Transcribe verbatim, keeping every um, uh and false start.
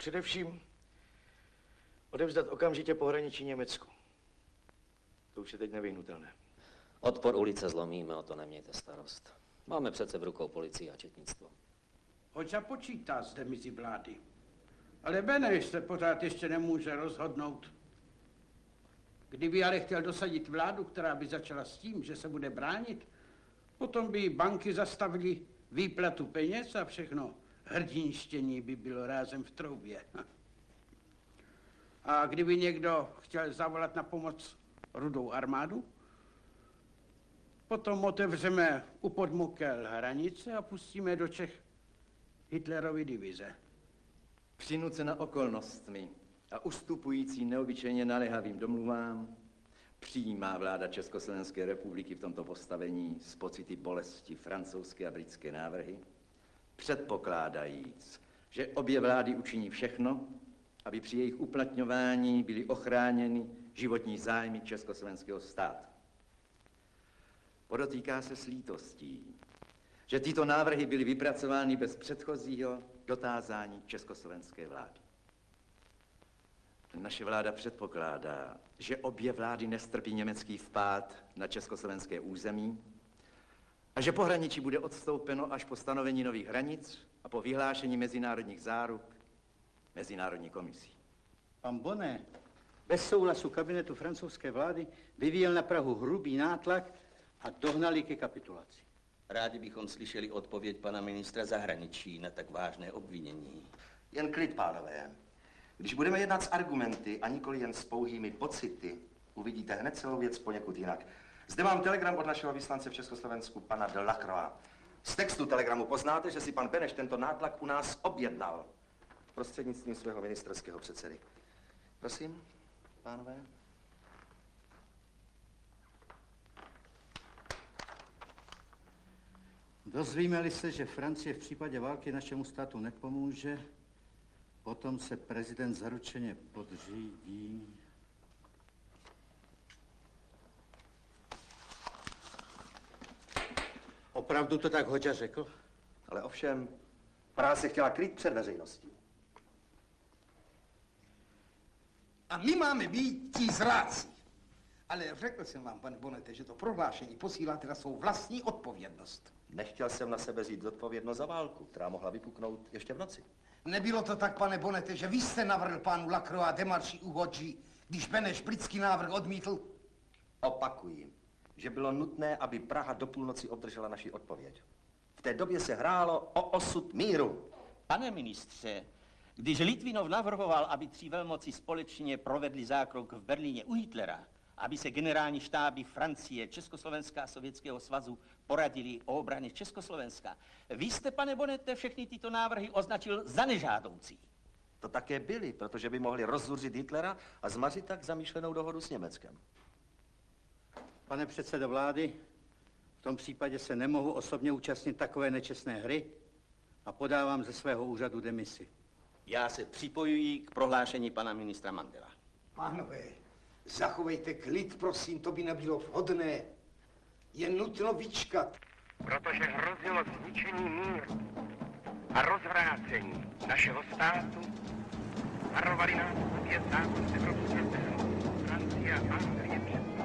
především odevzdat okamžitě pohraničí Německu. To už je teď nevyhnutelné. Odpor ulice zlomíme, o to nemějte starost. Máme přece v rukou policii a četnictvo. Hoď započítá s demizí vlády. Ale Beneš se pořád ještě nemůže rozhodnout. Kdyby ale chtěl dosadit vládu, která by začala s tím, že se bude bránit, potom by banky zastavily výplatu peněz a všechno hrdinštění by bylo rázem v troubě. A kdyby někdo chtěl zavolat na pomoc Rudou armádu, potom otevřeme u Podmokel hranice a pustíme do Čech Hitlerovy divize. Přinucena okolnostmi a ustupující neobyčejně naléhavým domluvám, přijímá vláda Československé republiky v tomto postavení z pocity bolesti francouzské a britské návrhy, předpokládajíc, že obě vlády učiní všechno, aby při jejich uplatňování byly ochráněny životní zájmy československého státu. Podotýká se s lítostí, že tyto návrhy byly vypracovány bez předchozího dotázání československé vlády. Naše vláda předpokládá, že obě vlády nestrpí německý vpád na československé území a že pohraničí bude odstoupeno až po stanovení nových hranic a po vyhlášení mezinárodních záruk Mezinárodní komisí. Pan Bonnet bez souhlasu kabinetu francouzské vlády vyvíjel na Prahu hrubý nátlak a dohnali ke kapitulaci. Rádi bychom slyšeli odpověď pana ministra zahraničí na tak vážné obvinění. Jen klid, pánové. Když budeme jednat s argumenty a nikoli jen s pouhými pocity, uvidíte hned celou věc poněkud jinak. Zde mám telegram od našeho vyslance v Československu, pana de Lacroix. Z textu telegramu poznáte, že si pan Beneš tento nátlak u nás objednal prostřednictvím svého ministerského předsedy. Prosím, pánové. Dozvíme-li se, že Francie v případě války našemu státu nepomůže, potom se prezident zaručeně podřídí. Opravdu to tak Hoďa řekl? Ale ovšem, Praha se chtěla kryt před veřejností. A my máme být ti zráci. Ale řekl jsem vám, pane Bonnete, že to prohlášení posíláte na svou vlastní odpovědnost. Nechtěl jsem na sebe vzít odpovědnost za válku, která mohla vypuknout ještě v noci. Nebylo to tak, pane Bonnete, že vy jste navrhl pánu Lacroix demarši u Hodži, když Beneš britský návrh odmítl? Opakuji, že bylo nutné, aby Praha do půlnoci obdržela naši odpověď. V té době se hrálo o osud míru. Pane ministře, když Litvinov navrhoval, aby tři velmoci společně provedli zákrok v Berlíně u Hitlera, aby se generální štáby Francie, Československa a Sovětského svazu poradili o obraně Československa, vy jste, pane Bonnete, všechny tyto návrhy označil za nežádoucí. To také byly, protože by mohli rozzuřit Hitlera a zmařit tak zamýšlenou dohodu s Německem. Pane předsedo vlády, v tom případě se nemohu osobně účastnit takové nečestné hry a podávám ze svého úřadu demisi. Já se připojuji k prohlášení pana ministra Mandela. Pánové, zachovejte klid, prosím, to by nebylo vhodné. Je nutno vyčkat. Protože hrozilo zničení míru a rozvrácení našeho státu, varovali nás obě zákony Evropské, Francie a Anglie před